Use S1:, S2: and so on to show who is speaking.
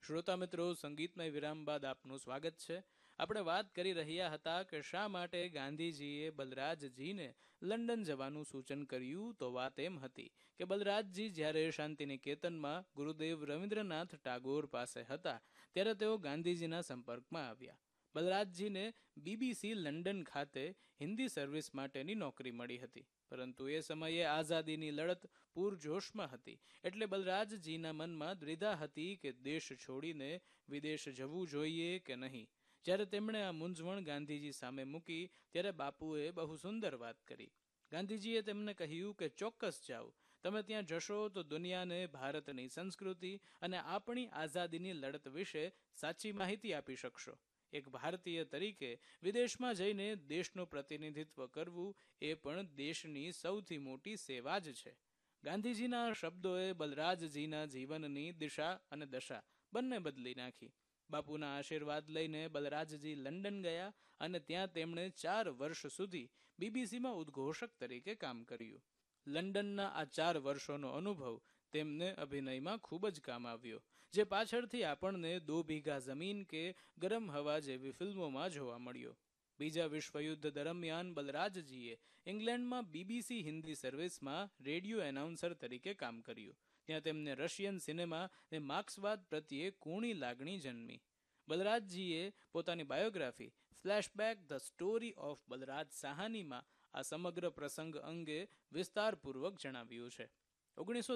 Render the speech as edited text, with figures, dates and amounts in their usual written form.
S1: શ્રોતા મિત્રો, સંગીતમય વિરામ બાદ આપનું સ્વાગત છે. આપણે વાત કરી રહ્યા હતા કે શા માટે ગાંધીજીએ બલરાજજીને લંડન જવાનું સૂચન કર્યું. તો વાત એમ હતી કે બલરાજજી જ્યારે શાંતિનિકેતનમાં ગુરુદેવ રવિન્દ્રનાથ ટાગોર પાસે હતા ત્યારે તેઓ ગાંધીજીના સંપર્કમાં આવ્યા. બલરાજજીને બીબીસી લંડન ખાતે હિન્દી સર્વિસ માટેની નોકરી મળી હતી, પરંતુ એ સમયે આઝાદીની લડત પૂરજોશમાં હતી, એટલે બલરાજજીના મનમાં દ્વિધા હતી કે દેશ છોડીને વિદેશ જવું જોઈએ કે નહીં. જ્યારે તેમણે આ મૂંઝવણ ગાંધીજી સામે મૂકી ત્યારે બાપુએ બહુ સુંદર વાત કરી. ગાંધીજીએ તેમને કહ્યું કે ચોક્કસ જાઓ, તમે ત્યાં જશો તો દુનિયાને ભારતની સંસ્કૃતિ અને આપણી આઝાદીની લડત વિશે સાચી માહિતી આપી શકશો. એક ભારતીય તરીકે વિદેશમાં જઈને દેશનું પ્રતિનિધિત્વ કરવું એ પણ દેશની સૌથી મોટી સેવા જ છે. ગાંધીજીના શબ્દોએ બલરાજજીના જીવનની દિશા અને દશા બંને બદલી નાખી. બાપુના આશીર્વાદ લઈને બલરાજજી લંડન ગયા અને ત્યાં તેમણે 4 વર્ષ સુધી બીબીસીમાં ઉદ્ઘોષક તરીકે કામ કર્યું. લંડનના આ 4 વર્ષોનો અનુભવ તેમને અભિનયમાં ખૂબ જ કામ આવ્યો, જે પાછળથી આપણને 2 બીઘા જમીન કે ગરમ હવા જેવી ફિલ્મોમાં જોવા મળ્યો. બીજા વિશ્વયુદ્ધ દરમિયાન બલરાજજીએ ઇંગ્લેન્ડમાં બીબીસી હિન્દી સર્વિસમાં રેડિયો એનાઉન્સર તરીકે કામ કર્યું. ત્યાં તેમને રશિયન સિનેમા અને માર્ક્સવાદ પ્રત્યે કૂણી લાગણી જન્મી. બલરાજજીએ પોતાની biography flashback the story of Balraj સાહાનીમાં આ સમગ્ર પ્રસંગ અંગે વિસ્તારપૂર્વક જણાવ્યું છે.